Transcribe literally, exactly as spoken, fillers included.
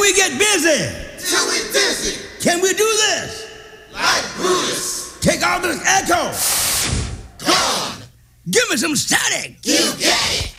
we get busy? Till we dizzy. Can we do this? Like Brutus. Take all this echo. Gone. Give me some static. You get it.